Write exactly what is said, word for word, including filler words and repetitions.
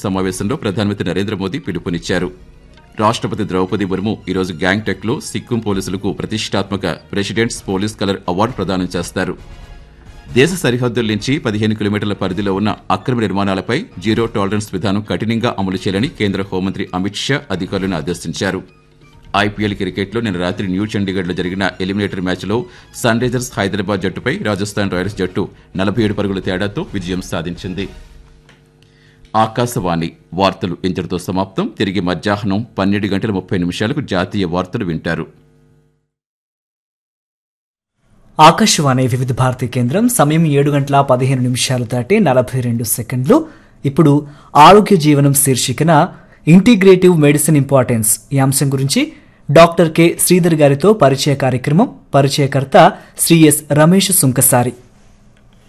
సమావేశంలో ప్రధానమంత్రి నరేంద్ర మోదీ పిలుపునిచ్చారు. రాష్టపతి ద్రౌపది ముర్ము ఈరోజు గ్యాంగ్టక్ లో సిక్కిం పోలీసులకు ప్రతిష్టాత్మక ప్రెసిడెంట్స్ పోలీస్ కలర్ అవార్డు ప్రదానం చేస్తారు. దేశ సరిహద్దుల నుంచి పదిహేను కిలోమీటర్ల పరిధిలో ఉన్న అక్రమ నిర్మాణాలపై జీరో టాలరెన్స్ విధానం కఠినంగా అమలు చేయాలని కేంద్ర హోంమంత్రి అమిత్ షా అధికారులను ఆదేశించారు. ఐపీఎల్ క్రికెట్లో నిన్న రాత్రి న్యూ చండీగఢ్లో జరిగిన ఎలిమినేటర్ మ్యాచ్లో sun Risers Hyderabad జట్టుపై Rajasthan Royals జట్టు నలభై ఏడు పరుగుల తేడాతో విజయం సాధించింది. ఆకాశవాణి వార్తలు ఇంతటితో సమాప్తం. తిరిగి మధ్యాహ్నం పన్నెండు గంటల ముప్పై నిమిషాలకు జాతీయ వార్తలు వింటారు. ఆకాశవాణి వివిధ భారతి కేంద్రం సమయం ఏడు గంటల పదిహేను నిమిషాలు దాటి నలభై రెండు సెకండ్లు. ఇప్పుడు ఆరోగ్య జీవనం శీర్షికన ఇంటిగ్రేటివ్ మెడిసిన్ ఇంపార్టెన్స్ ఈ అంశం గురించి డాక్టర్ కె శ్రీధర్ గారితో పరిచయ కార్యక్రమం. పరిచయకర్త శ్రీ ఎస్ రమేష్ సుంకసారి.